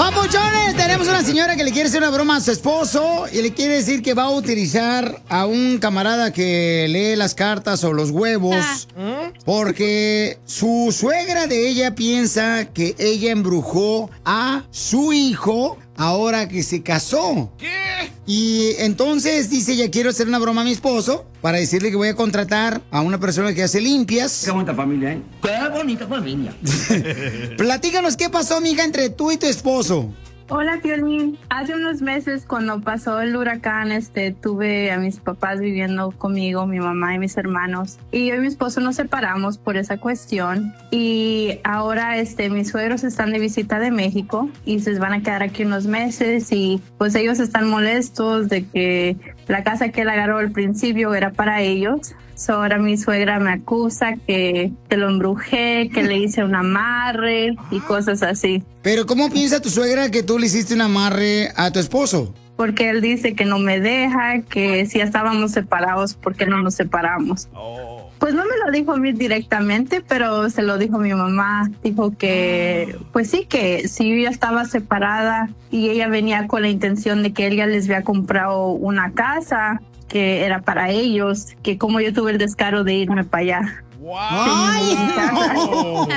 Papuchones, tenemos una señora que le quiere hacer una broma a su esposo y le quiere decir que va a utilizar a un camarada que lee las cartas o los huevos porque su suegra de ella piensa que ella embrujó a su hijo ahora que se casó. ¿Qué? Y entonces dice ella, quiero hacer una broma a mi esposo para decirle que voy a contratar a una persona que hace limpias. Qué bonita familia, ¿eh? Qué bonita familia. Platícanos qué pasó, mija, entre tú y tu esposo. Hola, Piolín. Hace unos meses, cuando pasó el huracán, tuve a mis papás viviendo conmigo, mi mamá y mis hermanos. Y yo y mi esposo nos separamos por esa cuestión. Y ahora, mis suegros están de visita de México y se van a quedar aquí unos meses. Y pues ellos están molestos de que la casa que él agarró al principio era para ellos. Ahora mi suegra me acusa que lo embrujé, que le hice un amarre y cosas así. Pero ¿cómo piensa tu suegra que tú le hiciste un amarre a tu esposo? Porque él dice que no me deja, que si ya estábamos separados, ¿por qué no nos separamos? Pues no me lo dijo a mí directamente, pero se lo dijo mi mamá. Dijo que, pues sí, que si yo ya estaba separada y ella venía con la intención de que él ya les había comprado una casa, que era para ellos, que como yo tuve el descaro de irme para allá. ¡Ay, no!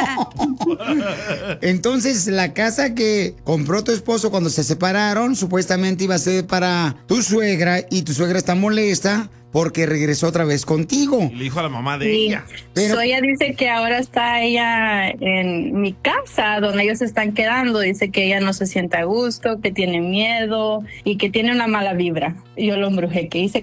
Entonces, la casa que compró tu esposo cuando se separaron, supuestamente iba a ser para tu suegra, y tu suegra está molesta porque regresó otra vez contigo. Y le dijo a la mamá de Sí. ella. Pero ella dice que ahora está ella en mi casa, donde ellos se están quedando. Dice que ella no se siente a gusto, que tiene miedo y que tiene una mala vibra. Yo lo embrujé, que hice